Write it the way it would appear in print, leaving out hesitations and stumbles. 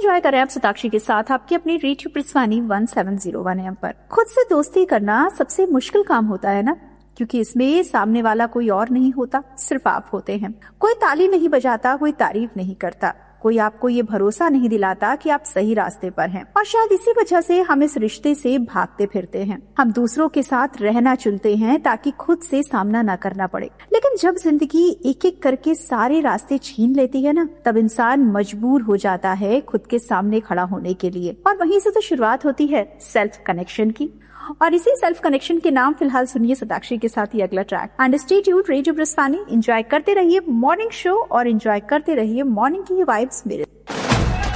Enjoy कर रहे हैं आप सताक्षी के साथ आपकी अपनी रेडियो प्रस्वानी 1701 AM पर। खुद से दोस्ती करना सबसे मुश्किल काम होता है ना, क्योंकि इसमें सामने वाला कोई और नहीं होता, सिर्फ आप होते हैं। कोई ताली नहीं बजाता, कोई तारीफ नहीं करता, कोई आपको ये भरोसा नहीं दिलाता कि आप सही रास्ते पर हैं। और शायद इसी वजह से हम इस रिश्ते से भागते फिरते हैं। हम दूसरों के साथ रहना चुनते हैं ताकि खुद से सामना ना करना पड़े। लेकिन जब जिंदगी एक एक करके सारे रास्ते छीन लेती है ना, तब इंसान मजबूर हो जाता है खुद के सामने खड़ा होने के लिए। और वहीं से तो शुरुआत होती है सेल्फ कनेक्शन की। और इसी सेल्फ कनेक्शन के नाम फिलहाल सुनिए सताक्षी के साथ ही अगला track. And stay tuned radio प्रस्वानी, enjoy करते रहिए मॉर्निंग शो और एंजॉय करते रहिए मॉर्निंग की वाइब्स मेरे